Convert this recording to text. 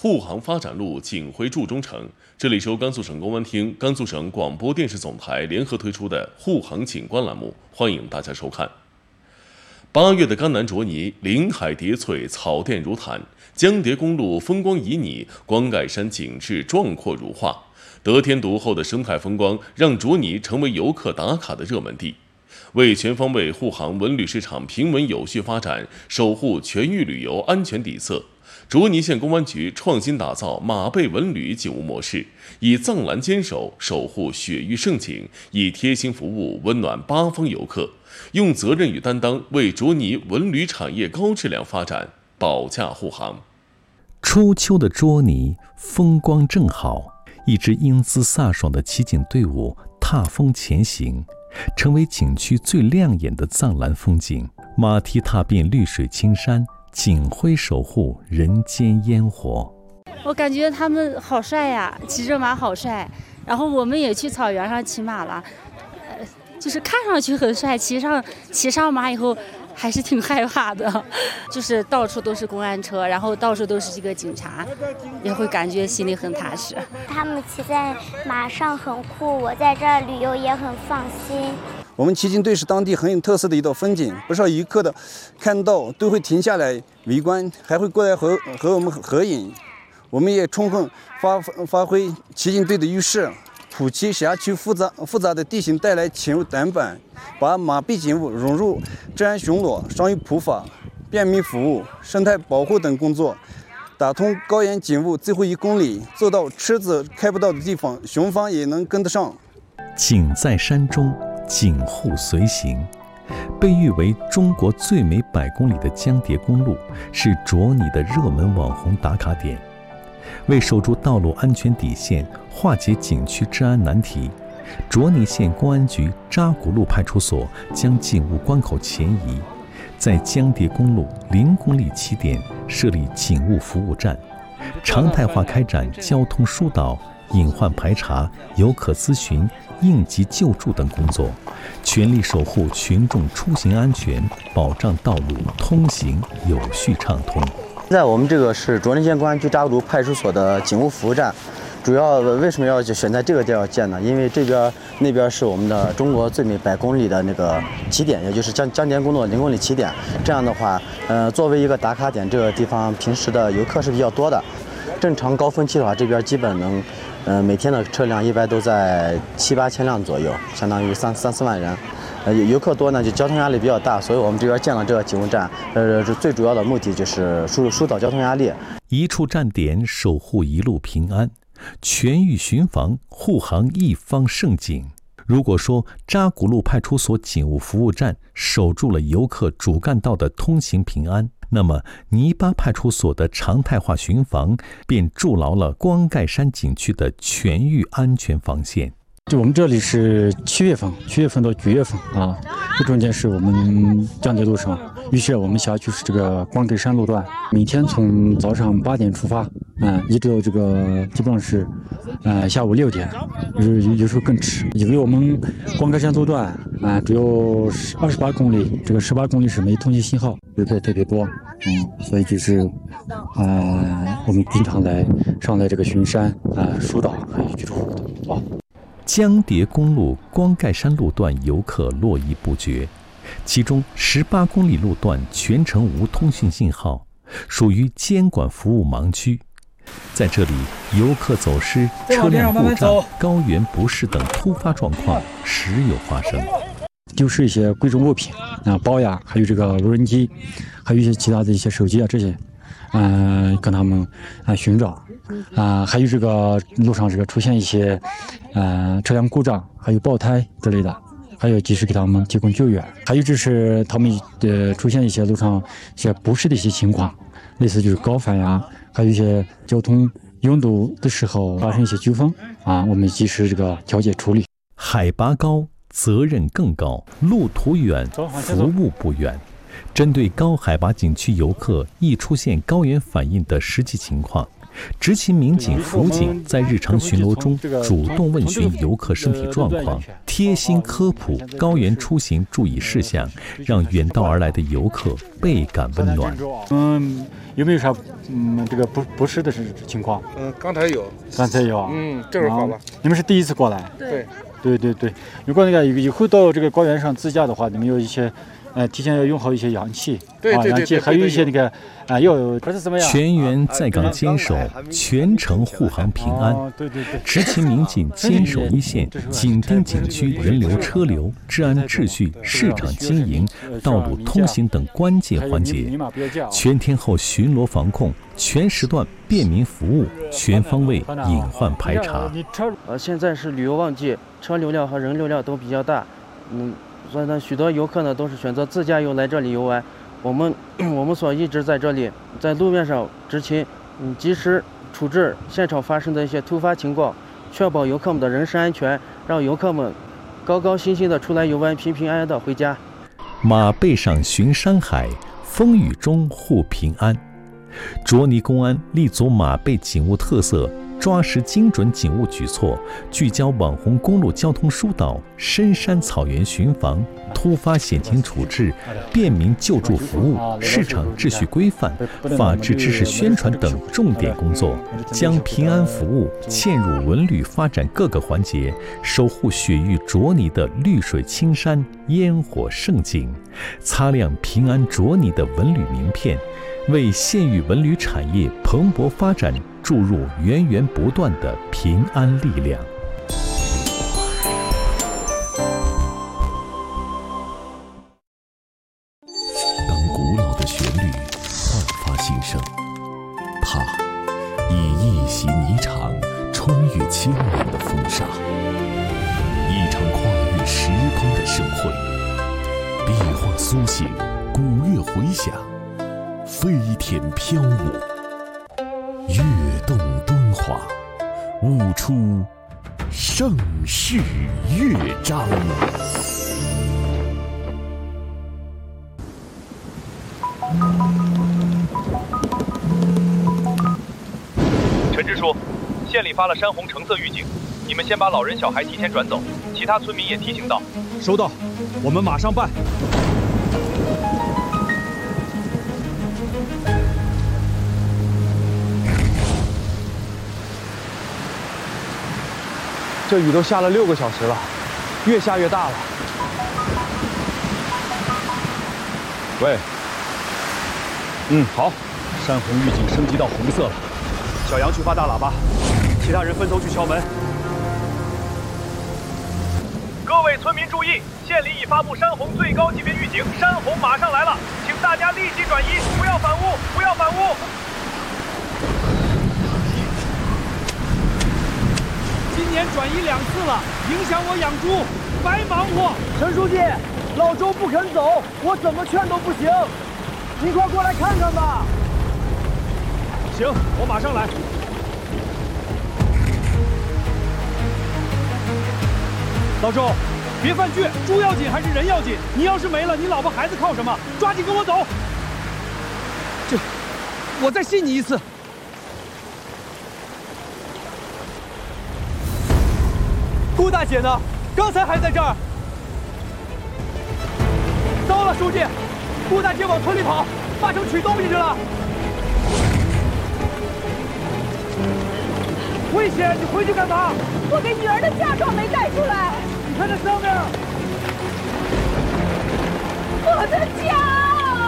沪杭发展路锦辉筑中城。这里是由甘肃省公安厅、甘肃省广播电视总台联合推出的沪杭景观栏目，欢迎大家收看。8月的甘南卓尼，林海叠翠，草甸如毯，江叠公路风光旖旎，光盖山景致壮阔如画。得天独厚的生态风光，让卓尼成为游客打卡的热门地。为全方位沪杭文旅市场平稳有序发展，守护全域旅游安全底色，卓尼县公安局创新打造马背文旅景物模式，以藏蓝坚守守护雪域胜景，以贴心服务温暖八方游客，用责任与担当为卓尼文旅产业高质量发展保驾护航。 初秋的卓尼风光正好，一支英姿飒爽的骑警队伍踏风前行，成为景区最亮眼的藏蓝风景。马蹄踏遍绿水青山，警徽守护人间烟火。 我感觉他们好帅呀，骑着马好帅。然后我们也去草原上骑马了，就是看上去很帅，骑上马以后还是挺害怕的，就是到处都是公安车，然后到处都是这个警察，也会感觉心里很踏实。 他们骑在马上很酷，我在这儿旅游也很放心。 我们骑警队是当地很有特色的一道风景，不少游客的看到都会停下来围观，还会过来和我们合影。我们也充分发挥骑警队的优势，普及辖区复杂的地形带来潜入短板，把马背景物融入治安巡逻、商业普法、便民服务、生态保护等工作，打通高原景物最后1公里，做到车子开不到的地方，巡防也能跟得上。 景在山中，景护随行。被誉为中国最美100公里的江叠公路，是卓尼的热门网红打卡点。为守住道路安全底线，化解景区治安难题，卓尼县公安局扎古路派出所将警务关口前移，在江叠公路0公里起点设立警务服务站，常态化开展交通疏导、隐患排查、游客咨询、应急救助等工作，全力守护群众出行安全，保障道路通行有序畅通。 现在我们这个是卓尼县公安局扎古路派出所的警务服务站，主要为什么要选在这个地方建呢？因为那边是我们的中国最美100公里的那个起点，也就是江叠公路0公里起点。这样的话，作为一个打卡点，这个地方平时的游客是比较多的。正常高峰期的话，这边基本能，每天的车辆一般都在7、8千辆左右，相当于3、4万人。游客多呢，就交通压力比较大，所以我们这边建了这个警务站，最主要的目的就是疏导交通压力。 一处站点守护一路平安，全域巡防护航一方胜景。如果说扎古路派出所警务服务站守住了游客主干道的通行平安，那么泥巴派出所的常态化巡防便筑牢了光盖山景区的全域安全防线。 就我们这里是7月份到9月份啊，这中间是我们江叠路上，于是我们辖区是这个光盖山路段，每天从早上8点出发，一直到这个基本上是，下午6点，有时候更迟。因为我们光盖山路段只有28公里，这个18公里是没通信信号，游客特别多，所以就是我们经常上来这个巡山疏导还有居住服务的。 江叠公路光盖山路段游客络绎不绝，其中18公里路段全程无通讯信号，属于监管服务盲区。在这里，游客走失、车辆故障、高原不适等突发状况时有发生。 丢失一些贵重物品包呀，还有这个无人机，还有一些其他的一些手机这些，跟他们寻找。还有这个路上这个出现一些车辆故障，还有爆胎之类的，还有及时给他们提供救援。还有就是他们出现一些路上一些不适的一些情况，类似就是高反呀，还有一些交通拥堵的时候发生一些纠纷我们及时这个调解处理。 海拔高，责任更高，路途远，服务不远。针对高海拔景区游客易出现高原反应的实际情况， 执勤民警、辅警在日常巡逻中主动问询游客身体状况，贴心科普高原出行注意事项，让远道而来的游客倍感温暖。 有没有啥这个不适的情况？ 刚才有啊。 这会儿好了。 你们是第一次过来？ 对。 如果以后到这个高原上自驾的话，你们有一些提前要用好一些氧气，氧气还有一些那个要怎么样？ 全员在岗坚守，全程护航平安。执勤民警坚守一线，紧盯景区人流车流、治安秩序、市场经营、道路通行等关键环节，全天候巡逻防控，全时段便民服务，全方位隐患排查。 现在是旅游旺季，车流量和人流量都比较大，所以呢，许多游客呢都是选择自驾游来这里游玩。我们所一直在这里，在路面上执勤，及时处置现场发生的一些突发情况，确保游客们的人身安全，让游客们高高兴兴的出来游玩，平平安安的回家。 马背上巡山海，风雨中护平安。卓尼公安立足马背警务特色，抓实精准警务举措，聚焦网红公路交通疏导、深山草原巡防、突发险情处置、便民救助服务、市场秩序规范、法治知识宣传等重点工作，将平安服务嵌入文旅发展各个环节，守护雪域卓尼的绿水青山、烟火胜景，擦亮平安卓尼的文旅名片，为县域文旅产业蓬勃发展注入源源不断的平安力量。 当古老的旋律焕发新生，它以一袭霓裳穿越千年的风沙，一场跨越时空的盛会，壁画苏醒，古乐回响，飞田飘舞，跃动敦煌，舞出盛世乐章。 陈支书，县里发了山洪橙色预警，你们先把老人小孩提前转走，其他村民也提醒到。 收到，我们马上办。 这雨都下了6个小时了，越下越大了。 喂，好，山洪预警升级到红色了。小杨去发大喇叭，其他人分头去敲门。 各位村民注意，县里已发布山洪最高级别预警，山洪马上来了，请大家立即转移，不要反屋，不要反屋。 今年转移2次了，影响我养猪，白忙活。 陈书记，老周不肯走，我怎么劝都不行，您快过来看看吧。 行，我马上来。老周，别犯倔，猪要紧还是人要紧？你要是没了，你老婆孩子靠什么？抓紧跟我走。我再信你一次。顾大姐呢？刚才还在这儿。糟了，书记，顾大姐往村里跑，八成取东西去了。危险！你回去干嘛？ 我给女儿的嫁妆没带出来。 你看这上面， 我的家。